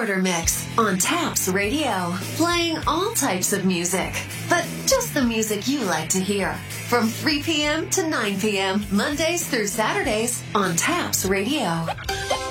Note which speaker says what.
Speaker 1: Quarter Mix on Taps Radio, playing all types of music, but just the music you like to hear. From 3 p.m. to 9 p.m., Mondays through Saturdays on Taps Radio.